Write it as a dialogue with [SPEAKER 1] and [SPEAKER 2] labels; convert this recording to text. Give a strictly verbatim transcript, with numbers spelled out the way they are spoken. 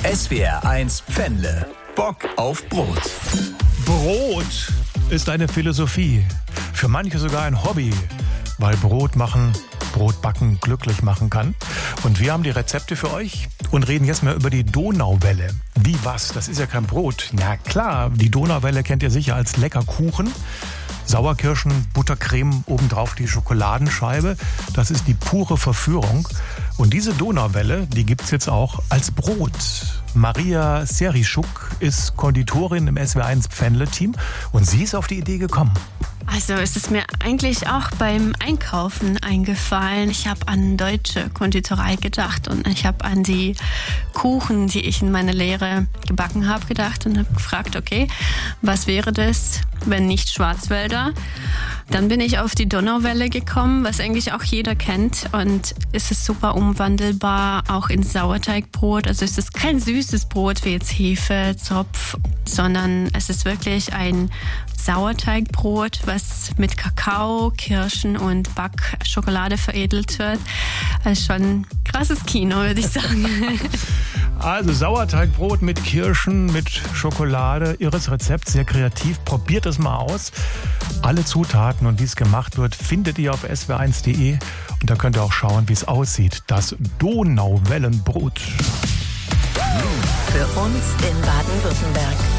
[SPEAKER 1] S W R eins Pfändle. Bock auf Brot.
[SPEAKER 2] Brot ist eine Philosophie. Für manche sogar ein Hobby. Weil Brot machen, Brot backen glücklich machen kann. Und wir haben die Rezepte für euch und reden jetzt mal über die Donauwelle. Wie was? Das ist ja kein Brot. Na klar, die Donauwelle kennt ihr sicher als lecker Kuchen. Sauerkirschen, Buttercreme, obendrauf die Schokoladenscheibe. Das ist die pure Verführung. Und diese Donauwelle, die gibt's jetzt auch als Brot. Maria Serischuk ist Konditorin im S W R eins Pfändle-Team und sie ist auf die Idee gekommen.
[SPEAKER 3] Also es ist mir eigentlich auch beim Einkaufen eingefallen. Ich habe an deutsche Konditorei gedacht und ich habe an die Kuchen, die ich in meiner Lehre gebacken habe, gedacht und habe gefragt, okay, was wäre das, wenn nicht Schwarzwälder? Dann bin ich auf die Donauwelle gekommen, was eigentlich auch jeder kennt und es ist super umwandelbar, auch in Sauerteigbrot. Also es ist kein süßes Brot wie jetzt Hefe, Zopf, sondern es ist wirklich ein Sauerteigbrot, was mit Kakao, Kirschen und Backschokolade veredelt wird. Also schon ein krasses Kino, würde ich sagen.
[SPEAKER 2] Also Sauerteigbrot mit Kirschen, mit Schokolade. Irres Rezept, sehr kreativ. Probiert es mal aus. Alle Zutaten und wie es gemacht wird, findet ihr auf S W R eins punkt de. Und da könnt ihr auch schauen, wie es aussieht. Das Donauwellenbrot.
[SPEAKER 4] Für uns in Baden-Württemberg.